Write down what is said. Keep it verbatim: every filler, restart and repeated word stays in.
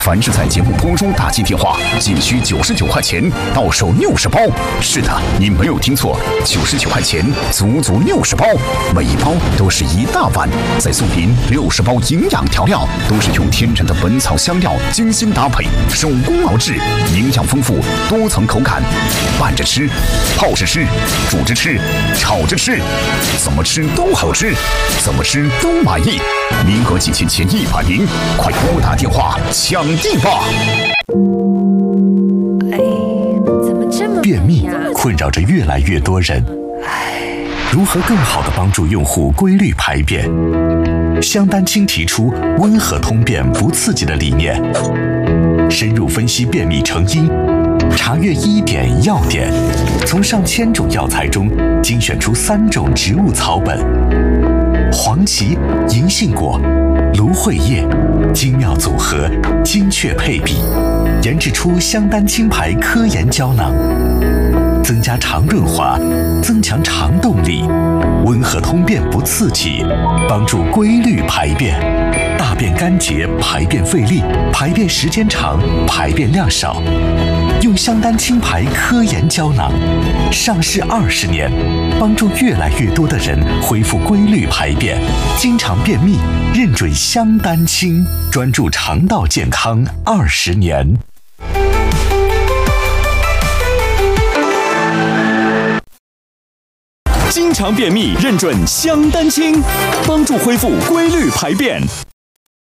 凡是在节目播出打进电话，仅需九十九块钱，到手六十包。是的，你没有听错，九十九块钱，足足六十包，每一包都是一大碗，再送您六十包营养调料，都是用天然的本草香料精心搭配，手工熬制，营养丰富，多层口感，拌着吃，泡着吃，煮着吃，炒着吃，怎么吃都好吃，怎么吃都满意。名额仅限前一百名，快拨打电话抢地吧！ 便秘困扰着越来越多人，如何更好地帮助用户规律排便？香丹青提出温和通便不刺激的理念，深入分析便秘成因，查阅医典药典，从上千种药材中精选出三种植物草本：黄芪、银杏果、芦荟叶，精妙组合，精确配比，研制出香丹青牌科研胶囊，增加肠润滑，增强肠动力，温和通便不刺激，帮助规律排便，大便干结，排便费力，排便时间长，排便量少。用香丹青牌科研胶囊，上市二十年，帮助越来越多的人恢复规律排便，经常便秘，认准香丹青，专注肠道健康二十年。 经常便秘，认准香丹青，帮助恢复规律排便。